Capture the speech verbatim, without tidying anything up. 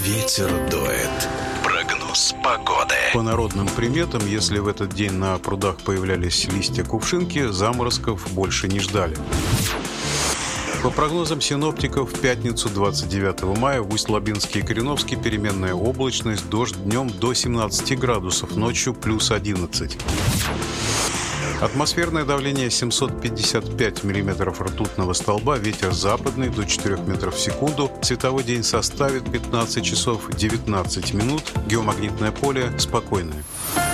ветер дует. Прогноз погоды. По народным приметам, если в этот день на прудах появлялись листья кувшинки, заморозков больше не ждали. По прогнозам синоптиков, в пятницу двадцать девятого мая в Усть-Лабинске и Кореновске переменная облачность, дождь днем до семнадцати градусов, ночью плюс одиннадцать. Атмосферное давление семьсот пятьдесят пять миллиметров ртутного столба, ветер западный до четырёх метров в секунду, световой день составит пятнадцать часов девятнадцать минут, геомагнитное поле спокойное.